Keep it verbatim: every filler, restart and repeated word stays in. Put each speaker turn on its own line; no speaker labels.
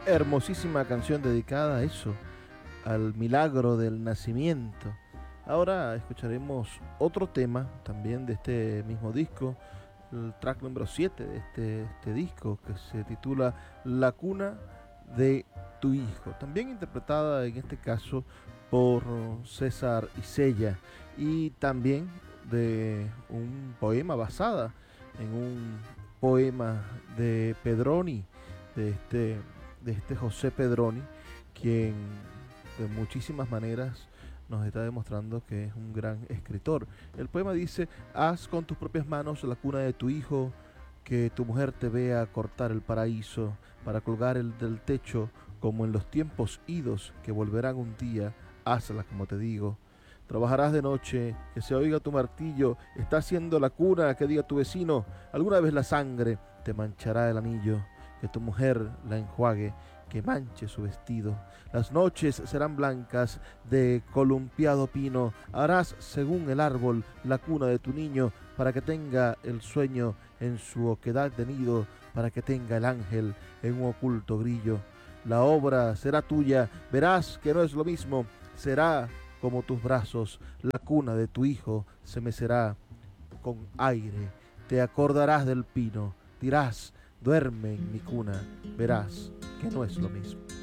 Hermosísima canción dedicada a eso, al milagro del nacimiento. Ahora escucharemos otro tema también de este mismo disco, el track número siete de este, este disco, que se titula La cuna de tu hijo, también interpretada en este caso por César Isella, y también de un poema basada en un poema de Pedroni, de este, de este José Pedroni, quien de muchísimas maneras nos está demostrando que es un gran escritor. El poema dice: haz con tus propias manos la cuna de tu hijo, que tu mujer te vea cortar el paraíso para colgar el del techo, como en los tiempos idos que volverán un día. Hazla como te digo. Trabajarás de noche, que se oiga tu martillo, está haciendo la cuna, que diga tu vecino, alguna vez la sangre te manchará el anillo, que tu mujer la enjuague, que manche su vestido. Las noches serán blancas de columpiado pino, harás según el árbol la cuna de tu niño, para que tenga el sueño en su oquedad de nido, para que tenga el ángel en un oculto grillo. La obra será tuya, verás que no es lo mismo, será como tus brazos, la cuna de tu hijo se mecerá con aire, te acordarás del pino, dirás: duerme en mi cuna, verás que no es lo mismo.